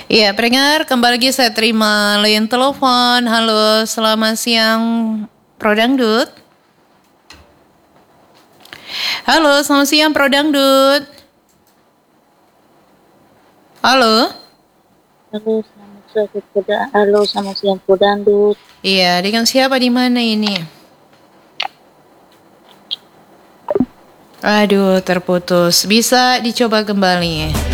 Iya, pendengar, kembali lagi saya terima layan telepon. Halo, selamat siang, Pro Dangdut. Halo, selamat siang, Pro Dangdut. Halo. Halo, selamat siang, Dangdut. Iya, dengan siapa di mana ini? Aduh, terputus. Bisa dicoba kembali.